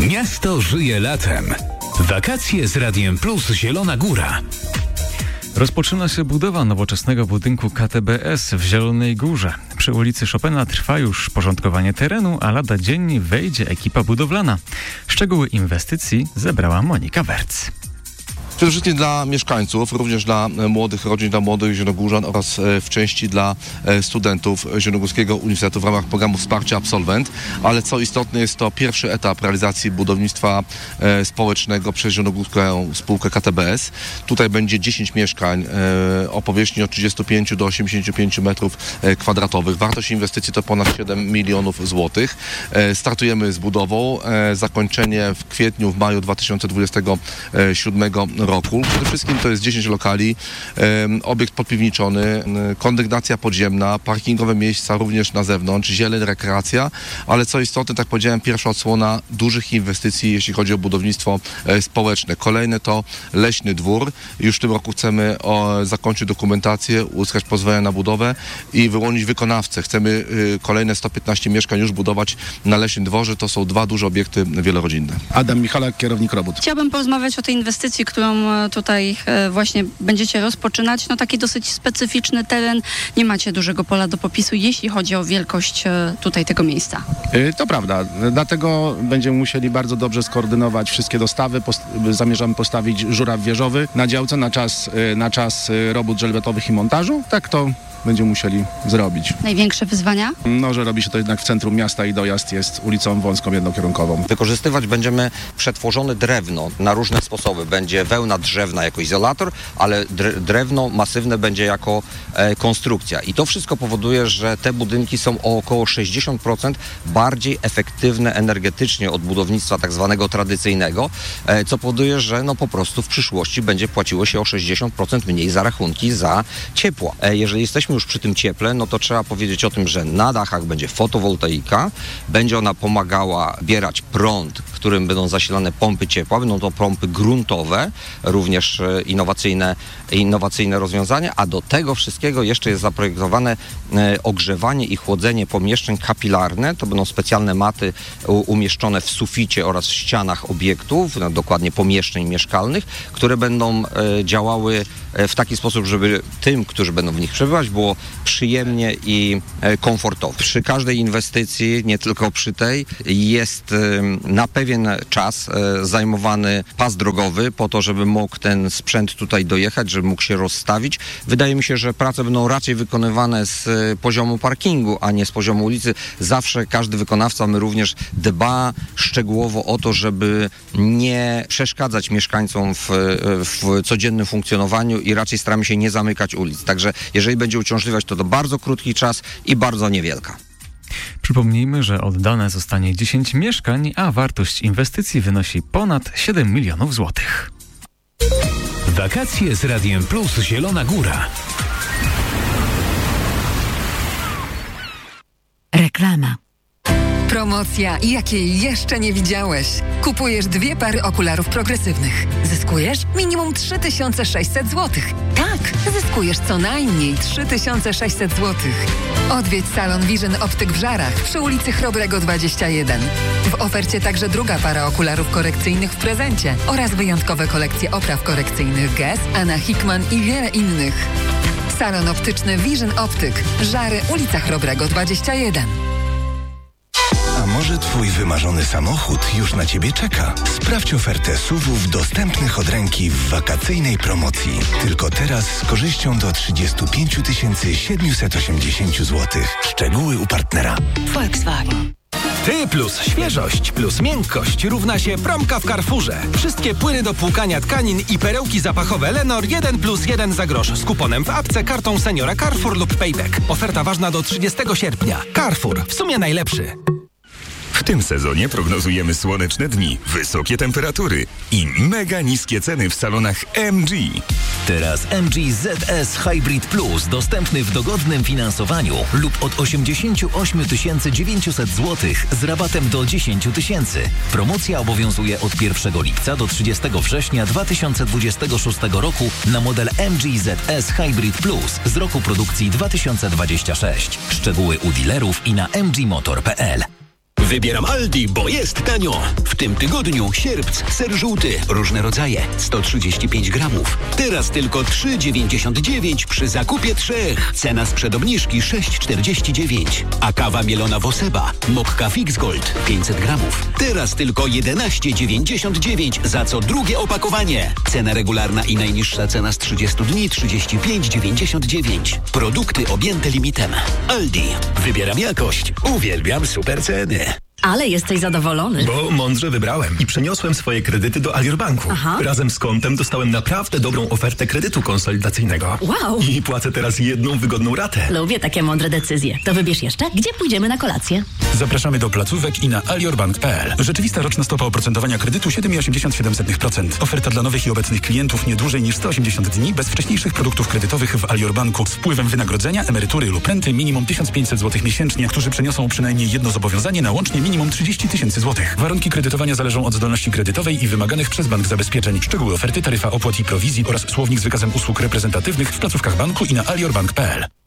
Miasto żyje latem. Wakacje z Radiem Plus Zielona Góra. Rozpoczyna się budowa nowoczesnego budynku KTBS w Zielonej Górze. Przy ulicy Chopina trwa już porządkowanie terenu, a lada dzień wejdzie ekipa budowlana. Szczegóły inwestycji zebrała Monika Werc. Przede wszystkim dla mieszkańców, również dla młodych rodzin, dla młodych zielonogórzan oraz w części dla studentów Zielonogórskiego Uniwersytetu w ramach programu Wsparcia Absolwent. Ale co istotne, jest to pierwszy etap realizacji budownictwa społecznego przez Zielonogórską spółkę KTBS. Tutaj będzie 10 mieszkań o powierzchni od 35 do 85 metrów kwadratowych. Wartość inwestycji to ponad 7 milionów złotych. Startujemy z budową. Zakończenie w kwietniu, w maju 2027 roku. Przede wszystkim to jest 10 lokali, obiekt podpiwniczony, kondygnacja podziemna, parkingowe miejsca również na zewnątrz, zieleń, rekreacja, ale co istotne, tak powiedziałem, pierwsza odsłona dużych inwestycji, jeśli chodzi o budownictwo społeczne. Kolejne to Leśny Dwór. Już w tym roku chcemy zakończyć dokumentację, uzyskać pozwolenia na budowę i wyłonić wykonawcę. Chcemy kolejne 115 mieszkań już budować na Leśnym Dworze. To są 2 duże obiekty wielorodzinne. Adam Michalak, kierownik robót. Chciałabym porozmawiać o tej inwestycji, którą tutaj właśnie będziecie rozpoczynać. No taki dosyć specyficzny teren. Nie macie dużego pola do popisu, jeśli chodzi o wielkość tutaj tego miejsca. To prawda. Dlatego będziemy musieli bardzo dobrze skoordynować wszystkie dostawy. Zamierzamy postawić żuraw wieżowy na działce na czas robót żelbetowych i montażu. Tak to będziemy musieli zrobić. Największe wyzwania? No, że robi się to jednak w centrum miasta i dojazd jest ulicą wąską, jednokierunkową. Wykorzystywać będziemy przetworzone drewno na różne sposoby. Będzie wełna drzewna jako izolator, ale drewno masywne będzie jako konstrukcja. I to wszystko powoduje, że te budynki są o około 60% bardziej efektywne energetycznie od budownictwa tak zwanego tradycyjnego, co powoduje, że no po prostu w przyszłości będzie płaciło się o 60% mniej za rachunki za ciepło. Jeżeli jesteśmy już przy tym cieple, no to trzeba powiedzieć o tym, że na dachach będzie fotowoltaika, będzie ona pomagała bierać prąd, którym będą zasilane pompy ciepła, będą to pompy gruntowe, również innowacyjne rozwiązania, a do tego wszystkiego jeszcze jest zaprojektowane ogrzewanie i chłodzenie pomieszczeń kapilarne. To będą specjalne maty umieszczone w suficie oraz w ścianach obiektów, no dokładnie pomieszczeń mieszkalnych, które będą działały w taki sposób, żeby tym, którzy będą w nich przebywać, było przyjemnie i komfortowo. Przy każdej inwestycji, nie tylko przy tej, jest na pewien czas zajmowany pas drogowy po to, żeby mógł ten sprzęt tutaj dojechać, żeby mógł się rozstawić. Wydaje mi się, że prace będą raczej wykonywane z poziomu parkingu, a nie z poziomu ulicy. Zawsze każdy wykonawca, my również dba szczegółowo o to, żeby nie przeszkadzać mieszkańcom w codziennym funkcjonowaniu i raczej staramy się nie zamykać ulic. Także jeżeli będzie uciążliwość, to bardzo krótki czas i bardzo niewielka. Przypomnijmy, że oddane zostanie 10 mieszkań, a wartość inwestycji wynosi ponad 7 milionów złotych. Wakacje z Radiem Plus Zielona Góra. Reklama. Promocja, jakiej jeszcze nie widziałeś. Kupujesz 2 pary okularów progresywnych. Zyskujesz minimum 3600 zł. Tak, zyskujesz co najmniej 3600 zł. Odwiedź salon Vision Optyk w Żarach przy ulicy Chrobrego 21. W ofercie także 2 para okularów korekcyjnych w prezencie oraz wyjątkowe kolekcje opraw korekcyjnych Guess, Anna Hickman i wiele innych. Salon optyczny Vision Optyk. Żary, ulica Chrobrego 21. A może twój wymarzony samochód już na ciebie czeka? Sprawdź ofertę SUV-ów dostępnych od ręki w wakacyjnej promocji. Tylko teraz z korzyścią do 35 780 zł. Szczegóły u partnera. Volkswagen. Ty plus świeżość plus miękkość równa się promka w Carrefourze. Wszystkie płyny do płukania tkanin i perełki zapachowe Lenor 1+1 za grosz z kuponem w apce, kartą seniora Carrefour lub Payback. Oferta ważna do 30 sierpnia. Carrefour. W sumie najlepszy. W tym sezonie prognozujemy słoneczne dni, wysokie temperatury i mega niskie ceny w salonach MG. Teraz MG ZS Hybrid Plus dostępny w dogodnym finansowaniu lub od 88 900 zł z rabatem do 10 000. Promocja obowiązuje od 1 lipca do 30 września 2026 roku na model MG ZS Hybrid Plus z roku produkcji 2026. Szczegóły u dealerów i na mgmotor.pl. Wybieram Aldi, bo jest tanio. W tym tygodniu sierpc, ser żółty, różne rodzaje, 135 gramów. Teraz tylko 3,99 przy zakupie 3. Cena sprzed obniżki 6,49. A kawa mielona Woseba, Mokka Fix Gold, 500 gramów. Teraz tylko 11,99 za co drugie opakowanie. Cena regularna i najniższa cena z 30 dni 35,99. Produkty objęte limitem. Aldi. Wybieram jakość. Uwielbiam super ceny. Ale jesteś zadowolony. Bo mądrze wybrałem i przeniosłem swoje kredyty do Alior Banku. Aha. Razem z kontem dostałem naprawdę dobrą ofertę kredytu konsolidacyjnego. Wow. I płacę teraz jedną wygodną ratę. Lubię takie mądre decyzje. To wybierz jeszcze, gdzie pójdziemy na kolację. Zapraszamy do placówek i na aliorbank.pl. Rzeczywista roczna stopa oprocentowania kredytu 7,87%. Oferta dla nowych i obecnych klientów nie dłużej niż 180 dni bez wcześniejszych produktów kredytowych w Alior Banku z wpływem wynagrodzenia, emerytury lub renty minimum 1500 zł miesięcznie, którzy przeniosą przynajmniej jedno zobowiązanie na łącznie minimum 30 000 złotych. Warunki kredytowania zależą od zdolności kredytowej i wymaganych przez bank zabezpieczeń. Szczegóły oferty, taryfa opłat i prowizji oraz słownik z wykazem usług reprezentatywnych w placówkach banku i na aliorbank.pl.